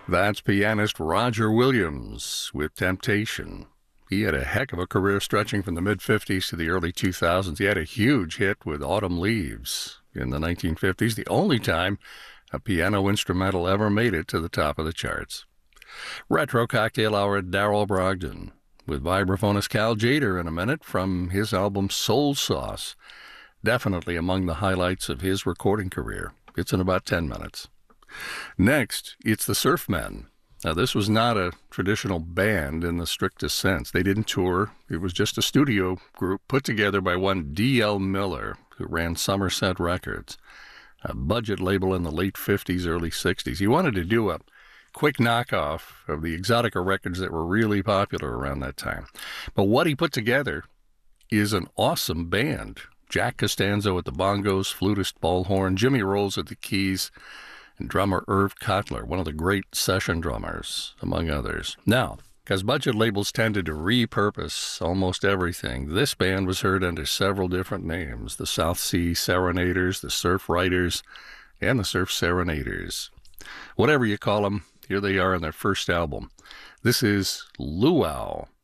That's pianist Roger Williams with Temptation. He had a heck of a career stretching from the mid-50s to the early 2000s. He had a huge hit with Autumn Leaves in the 1950s, the only time a piano instrumental ever made it to the top of the charts. Retro Cocktail Hour, Darrell Brogdon with vibraphonist Cal Tjader in a minute from his album Soul Sauce. Definitely among the highlights of his recording career. It's in about 10 minutes. Next, it's the Surfmen. Now, this was not a traditional band in the strictest sense. They didn't tour. It was just a studio group put together by one D.L. Miller, who ran Somerset Records, a budget label in the late 50s, early 60s. He wanted to do a quick knockoff of the Exotica records that were really popular around that time. But what he put together is an awesome band. Jack Costanzo at the bongos, flutist Paul Horn, Jimmy Rolls at the keys, and drummer Irv Cutler, one of the great session drummers, among others. Now, because budget labels tended to repurpose almost everything, this band was heard under several different names: the South Sea Serenaders, the Surf Riders, and the Surf Serenaders. Whatever you call them, here they are in their first album. This is Luau.